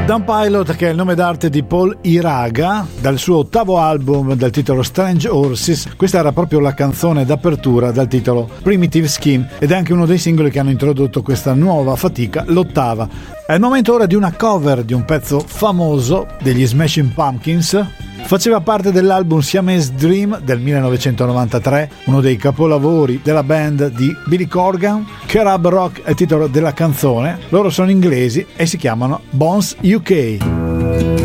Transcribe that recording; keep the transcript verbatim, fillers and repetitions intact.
Dumb Pilot, che è il nome d'arte di Paul Iraga, dal suo ottavo album dal titolo Strange Horses. Questa era proprio la canzone d'apertura dal titolo Primitive Scheme ed è anche uno dei singoli che hanno introdotto questa nuova fatica, l'ottava. È il momento ora di una cover di un pezzo famoso degli Smashing Pumpkins. Faceva parte dell'album Siamese Dream del millenovecentonovantatré, uno dei capolavori della band di Billy Corgan. Kerab Rock è il titolo della canzone, loro sono inglesi e si chiamano Bones U K.